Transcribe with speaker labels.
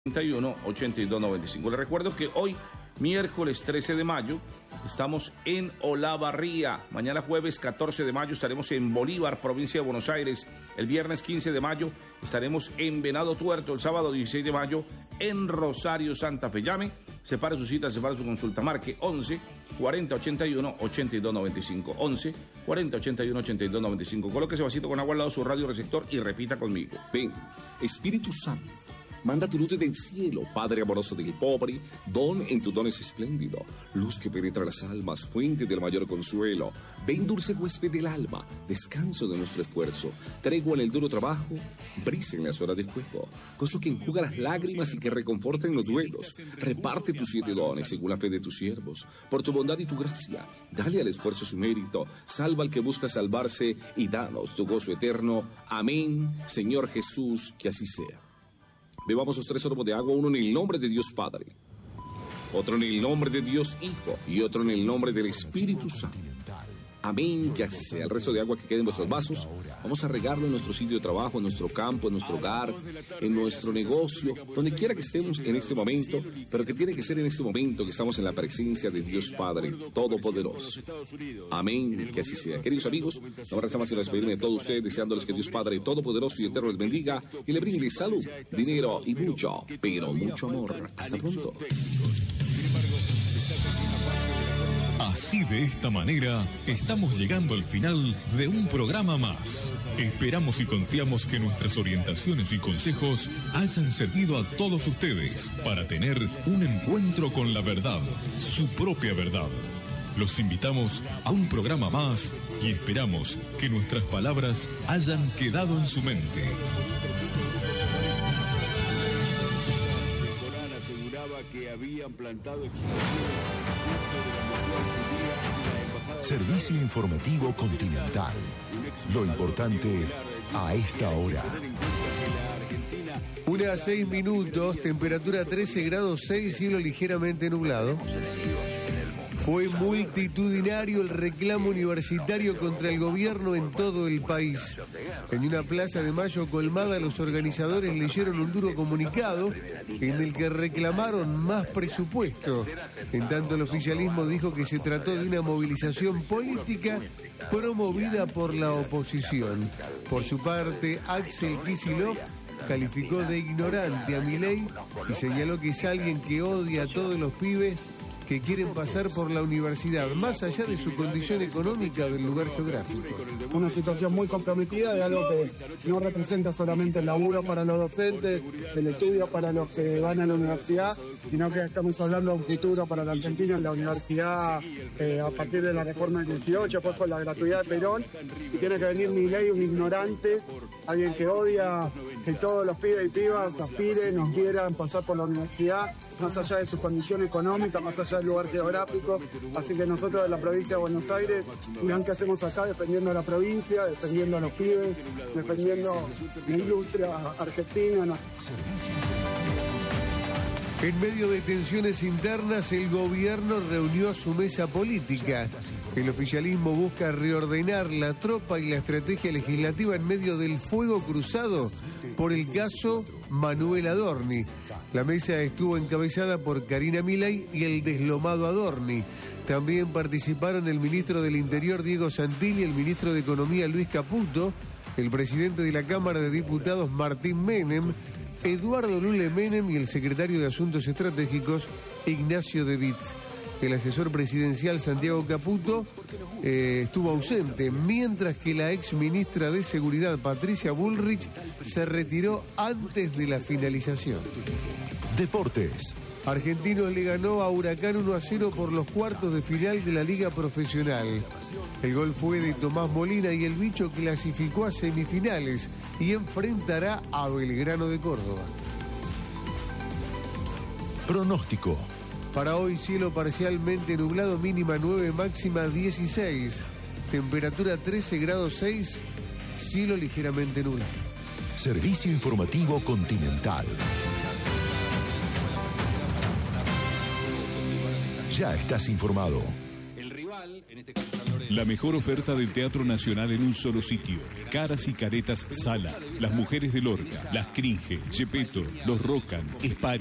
Speaker 1: 8295. Les recuerdo que hoy, miércoles 13 de mayo, estamos en Olavarría. Mañana jueves 14 de mayo estaremos en Bolívar, provincia de Buenos Aires. El viernes 15 de mayo estaremos en Venado Tuerto. El sábado 16 de mayo en Rosario, Santa Fe. Llame, separe su cita, separe su consulta. Marque 11 40 81 82 95. 11 40 81 82 95. Coloque ese vasito con agua al lado de su radio receptor y repita conmigo.
Speaker 2: Ven, Espíritu Santo, manda tu luz del cielo, Padre amoroso del pobre, don en tu don es espléndido, luz que penetra las almas, fuente del mayor consuelo. Ven, dulce huésped del alma, descanso de nuestro esfuerzo, tregua en el duro trabajo, brisa en las horas de fuego, gozo que enjuga las lágrimas y que reconforta en los duelos. Reparte tus 7 dones según la fe de tus siervos, por tu bondad y tu gracia, dale al esfuerzo su mérito, salva al que busca salvarse y danos tu gozo eterno. Amén, Señor Jesús, que así sea. Bebamos los 3 sorbos de agua, uno en el nombre de Dios Padre, otro en el nombre de Dios Hijo y otro en el nombre del Espíritu Santo. Amén, que así sea. El resto de agua que quede en vuestros vasos, vamos a regarlo en nuestro sitio de trabajo, en nuestro campo, en nuestro hogar, en nuestro negocio, donde quiera que estemos en este momento, pero que tiene que ser en este momento que estamos en la presencia de Dios Padre Todopoderoso. Amén, que así sea. Queridos amigos, no me resta más que despedirme de todos ustedes, deseándoles que Dios Padre Todopoderoso y Eterno les bendiga y le brinde salud, dinero y mucho, pero mucho amor. Hasta pronto.
Speaker 3: Así, de esta manera, estamos llegando al final de un programa más. Esperamos y confiamos que nuestras orientaciones y consejos hayan servido a todos ustedes para tener un encuentro con la verdad, su propia verdad. Los invitamos a un programa más y esperamos que nuestras palabras hayan quedado en su mente.
Speaker 4: Que habían plantado
Speaker 5: Servicio informativo Continental. Lo importante a esta hora.
Speaker 6: 1:06, temperatura 13 grados 6, cielo ligeramente nublado. Fue multitudinario el reclamo universitario contra el gobierno en todo el país. En una plaza de Mayo colmada, los organizadores leyeron un duro comunicado en el que reclamaron más presupuesto. En tanto, el oficialismo dijo que se trató de una movilización política promovida por la oposición. Por su parte, Axel Kicillof calificó de ignorante a Milei y señaló que es alguien que odia a todos los pibes que quieren pasar por la universidad, más allá de su condición económica del lugar geográfico.
Speaker 7: Una situación muy comprometida de algo que no representa solamente el laburo para los docentes, el estudio para los que van a la universidad, sino que estamos hablando de un futuro para la Argentina en la universidad a partir de la reforma del 18, después con la gratuidad de Perón, y tiene que venir Milei, un ignorante, alguien que odia que todos los pibes y pibas aspiren, nos quieran pasar por la universidad, más allá de su condición económica, más allá del lugar geográfico. Así que nosotros de la provincia de Buenos Aires, vean qué hacemos acá defendiendo a la provincia, defendiendo a los pibes, defendiendo la industria argentina. ¿No?
Speaker 6: En medio de tensiones internas, el gobierno reunió a su mesa política. El oficialismo busca reordenar la tropa y la estrategia legislativa en medio del fuego cruzado por el caso Manuel Adorni. La mesa estuvo encabezada por Karina Milei y el deslomado Adorni. También participaron el ministro del Interior Diego Santilli, el ministro de Economía Luis Caputo, el presidente de la Cámara de Diputados Martín Menem, Eduardo Lule Menem y el secretario de Asuntos Estratégicos Ignacio De Witt. El asesor presidencial Santiago Caputo estuvo ausente, mientras que la ex ministra de Seguridad Patricia Bullrich se retiró antes de la finalización.
Speaker 5: Deportes.
Speaker 6: Argentinos le ganó a Huracán 1-0 por los cuartos de final de la Liga Profesional. El gol fue de Tomás Molina y el bicho clasificó a semifinales y enfrentará a Belgrano de Córdoba.
Speaker 5: Pronóstico.
Speaker 6: Para hoy, cielo parcialmente nublado, mínima 9, máxima 16. Temperatura 13 grados 6, cielo ligeramente nublado.
Speaker 5: Servicio informativo Continental. Ya estás informado.
Speaker 4: El rival
Speaker 3: La mejor oferta del Teatro Nacional en un solo sitio. Caras y Caretas Sala, Las Mujeres de Lorca, Las Cringe, Gepetto, Los Rocan, Spari.